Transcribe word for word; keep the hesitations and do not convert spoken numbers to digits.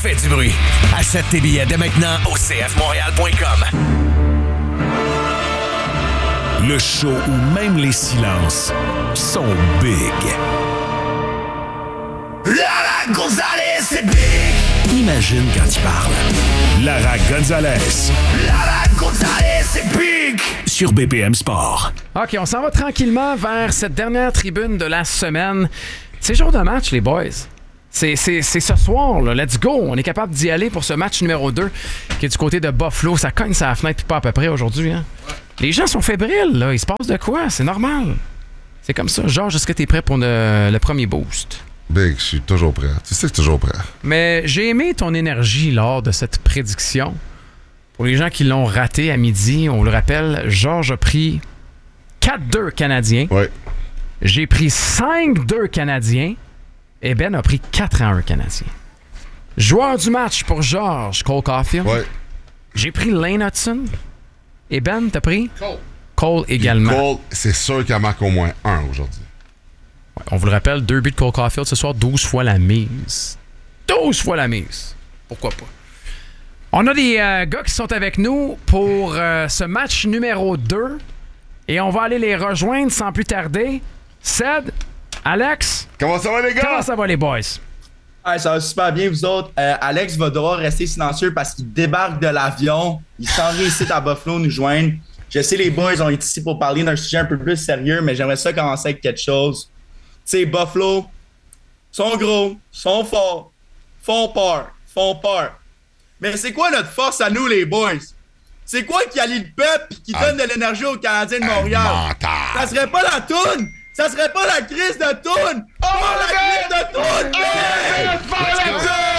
fait du bruit. Achète tes billets dès maintenant au c f montréal point com. Le show où même les silences sont big. Lara Gonzalez, c'est big! Imagine quand il parle. Lara Gonzalez. Lara Gonzalez, c'est big! Sur B P M Sport. OK, on s'en va tranquillement vers cette dernière tribune de la semaine. C'est jour de match, les boys. C'est, c'est, c'est ce soir, là. Let's go! On est capable d'y aller pour ce match numéro deux qui est du côté de Buffalo. Ça cogne sa fenêtre puis pas à peu près aujourd'hui, hein? Les gens sont fébriles, là. Il se passe de quoi? C'est normal. C'est comme ça. Georges, est-ce que t'es prêt pour le, le premier boost? Big, je suis toujours prêt. Tu sais que je suis toujours prêt. Mais j'ai aimé ton énergie lors de cette prédiction. Pour les gens qui l'ont raté à midi, on le rappelle, Georges a pris quatre deux Canadiens. Oui. J'ai pris cinq deux Canadiens. Et Ben a pris quatre à un Canadien. Joueur du match pour Georges, Cole Caulfield. Oui. J'ai pris Lane Hudson. Et Ben, t'as pris? Cole. Cole également. Cole, c'est sûr qu'il en marque au moins un aujourd'hui. Ouais, on vous le rappelle, deux buts de Cole Caulfield ce soir, douze fois la mise. douze fois la mise. Pourquoi pas? On a des euh, gars qui sont avec nous pour euh, ce match numéro deux. Et on va aller les rejoindre sans plus tarder. Ced, Alex. Comment ça va, les gars? Comment ça va, les boys? Ouais, ça va super bien, vous autres. Euh, Alex va devoir rester silencieux parce qu'il débarque de l'avion. Il s'en vient ici à Buffalo nous joindre. Je sais, les boys ont été ici pour parler d'un sujet un peu plus sérieux, mais j'aimerais ça commencer avec quelque chose. Tu sais, Buffalo, sont gros, sont forts, font peur, font peur. Mais c'est quoi notre force à nous, les boys? C'est quoi qui allie le peuple et qui donne de l'énergie aux Canadiens de Montréal? Ça serait pas la toune! Ça serait pas la crise de toune! Oh, la crise de toune! Hey!